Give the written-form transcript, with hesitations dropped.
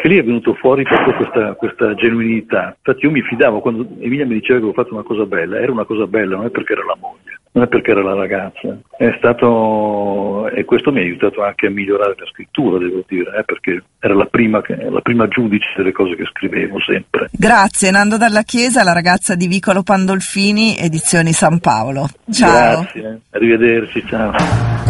anche lì è venuto fuori proprio questa genuinità. Infatti io mi fidavo quando Emilia mi diceva che avevo fatto una cosa bella, era una cosa bella, non è perché era la moglie, non è perché era la ragazza, e questo mi ha aiutato anche a migliorare la scrittura, devo dire, perché era la prima giudice delle cose che scrivevo sempre. Grazie Nando Dalla Chiesa, La ragazza di Vicolo Pandolfini, edizioni San Paolo. Ciao. Grazie, arrivederci, ciao.